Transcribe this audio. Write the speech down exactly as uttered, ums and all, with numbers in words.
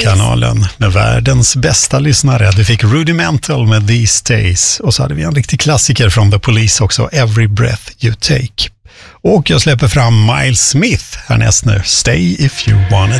Rockkanalen med världens bästa lyssnare. Du fick Rudimental med These Days. Och så hade vi en riktig klassiker från The Police också, Every Breath You Take. Och jag släpper fram Miles Smith härnäst nu, Stay If You Want It.